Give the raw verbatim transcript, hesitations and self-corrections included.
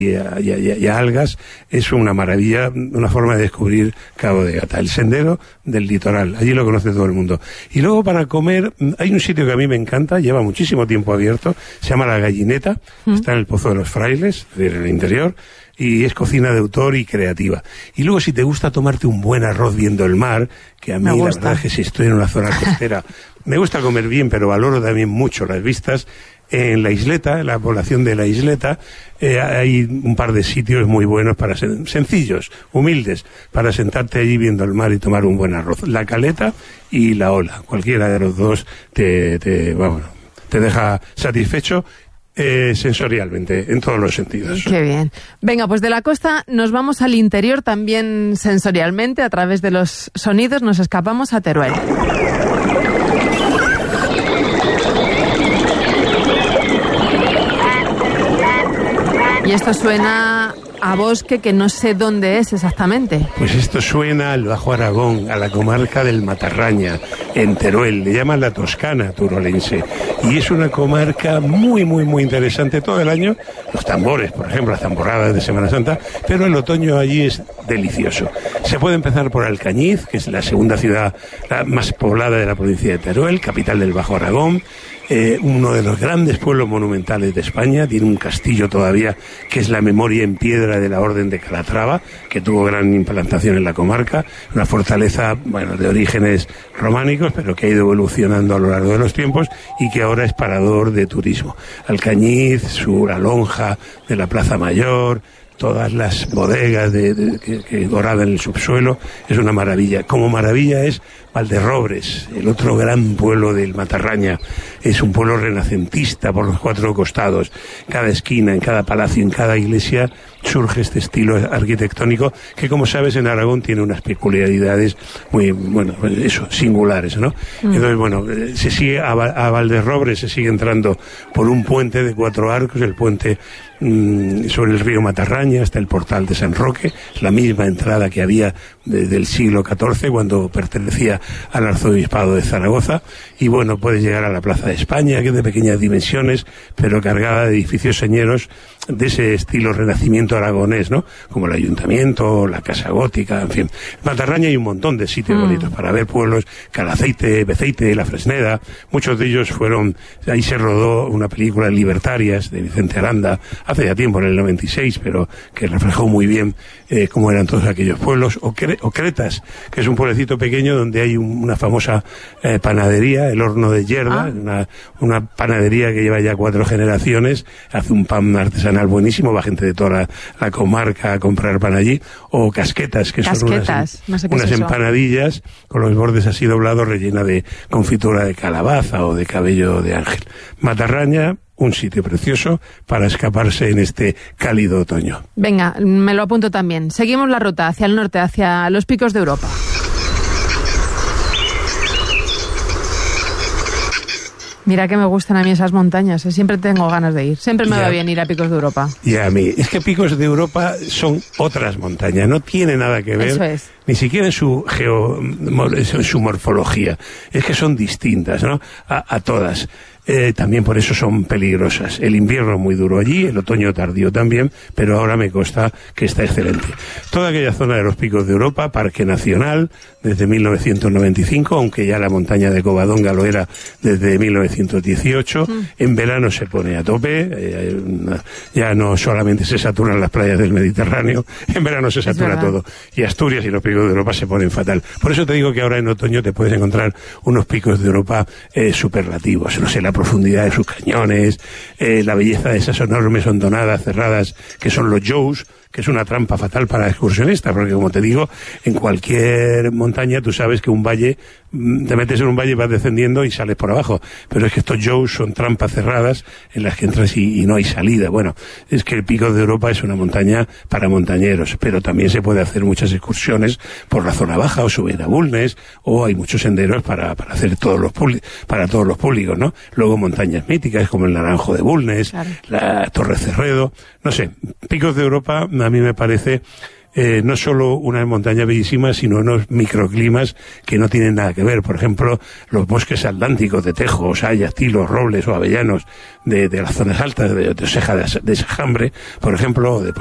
Y a, y, a, y a algas, es una maravilla, una forma de descubrir Cabo de Gata, el sendero del litoral, allí lo conoce todo el mundo. Y luego para comer, hay un sitio que a mí me encanta, lleva muchísimo tiempo abierto, se llama La Gallineta, ¿Mm? Está en el Pozo de los Frailes, en el interior, y es cocina de autor y creativa. Y luego si te gusta tomarte un buen arroz viendo el mar, que a mí la verdad es que si estoy en una zona costera, me gusta comer bien, pero valoro también mucho las vistas. En la isleta, en la población de la isleta, eh, hay un par de sitios muy buenos para sen- sencillos, humildes, para sentarte allí viendo el mar y tomar un buen arroz. La Caleta y la Ola, cualquiera de los dos te, te, bueno, te deja satisfecho eh, sensorialmente, en todos los sentidos. Qué bien. Venga, pues de la costa nos vamos al interior también sensorialmente, a través de los sonidos nos escapamos a Teruel. Y esto suena a bosque que no sé dónde es exactamente. Pues esto suena al Bajo Aragón, a la comarca del Matarraña, en Teruel, le llaman la Toscana turolense. Y es una comarca muy, muy, muy interesante todo el año. Los tambores, por ejemplo, las tamboradas de Semana Santa, pero el otoño allí es delicioso. Se puede empezar por Alcañiz, que es la segunda ciudad la más poblada de la provincia de Teruel, capital del Bajo Aragón. Eh, uno de los grandes pueblos monumentales de España, tiene un castillo todavía que es la memoria en piedra de la Orden de Calatrava, que tuvo gran implantación en la comarca, una fortaleza, bueno, de orígenes románicos, pero que ha ido evolucionando a lo largo de los tiempos y que ahora es parador de turismo. Alcañiz, su la lonja de la Plaza Mayor, todas las bodegas de, de, que, que doradas en el subsuelo, es una maravilla. Como maravilla es Valderrobres, el otro gran pueblo del Matarraña. Es un pueblo renacentista por los cuatro costados. Cada esquina, en cada palacio, en cada iglesia surge este estilo arquitectónico que, como sabes, en Aragón tiene unas peculiaridades muy, bueno, eso, singulares, ¿no? Mm. Entonces, bueno, se sigue a, a Valderrobres se sigue entrando por un puente de cuatro arcos, el puente mmm, sobre el río Matarraña, hasta el portal de San Roque, es la misma entrada que había desde el siglo catorce, cuando pertenecía al arzobispado de Zaragoza, y bueno, puedes llegar a la Plaza de España, que es de pequeñas dimensiones, pero cargada de edificios señeros de ese estilo renacimiento aragonés, ¿no? Como el Ayuntamiento, la Casa Gótica, en fin. En Matarraña hay un montón de sitios mm. bonitos para ver pueblos, Calaceite, Beceite, La Fresneda, muchos de ellos fueron, ahí se rodó una película, Libertarias, de Vicente Aranda, hace ya tiempo, en el noventa y seis, pero que reflejó muy bien eh, cómo eran todos aquellos pueblos, o, Cre- o Cretas, que es un pueblecito pequeño donde hay un, una famosa eh, panadería, el Horno de Yerda, ah. una, una panadería que lleva ya cuatro generaciones, hace un pan artesanal buenísimo, va gente de toda la, la comarca a comprar pan allí, o Casquetas, que Casquetas, son unas, no sé qué unas es empanadillas con los bordes así doblados, rellena de confitura de calabaza o de cabello de ángel. Matarraña, un sitio precioso para escaparse en este cálido otoño. Venga, me lo apunto también. Seguimos la ruta hacia el norte, hacia los picos de Europa. Mira que me gustan a mí esas montañas, ¿eh? Siempre tengo ganas de ir, siempre me ya, va bien ir a Picos de Europa. Y a mí, es que Picos de Europa son otras montañas, no tiene nada que ver, Eso es. Ni siquiera en su geo, en su morfología, es que son distintas, ¿no? A, a todas. Eh, también por eso son peligrosas. El invierno muy duro allí, el otoño tardío también, pero ahora me consta que está excelente. Toda aquella zona de los Picos de Europa, Parque Nacional, desde mil novecientos noventa y cinco, aunque ya la montaña de Covadonga lo era desde mil novecientos dieciocho. Mm. En verano se pone a tope, eh, ya no solamente se saturan las playas del Mediterráneo, en verano se satura todo. Y Asturias y los Picos de Europa se ponen fatal. Por eso te digo que ahora en otoño te puedes encontrar unos Picos de Europa eh, superlativos. No sé, la profundidad de sus cañones, eh, la belleza de esas enormes hondonadas cerradas que son los Jous, que es una trampa fatal para excursionistas, porque como te digo, en cualquier montaña tú sabes que un valle, te metes en un valle y vas descendiendo y sales por abajo, pero es que estos Jous son trampas cerradas en las que entras y, y no hay salida. Bueno, es que el Pico de Europa es una montaña para montañeros, pero también se puede hacer muchas excursiones por la zona baja o subir a Bulnes, o hay muchos senderos para, para hacer todos los para todos los públicos, ¿no? Luego montañas míticas como el Naranjo de Bulnes, claro, la Torre Cerredo, no sé, Picos de Europa a mí me parece eh, no solo una montaña bellísima, sino unos microclimas que no tienen nada que ver. Por ejemplo, los bosques atlánticos de tejos, hayas, tilos, robles o avellanos de, de las zonas altas de, de Ceja de, de Sajambre, por ejemplo, de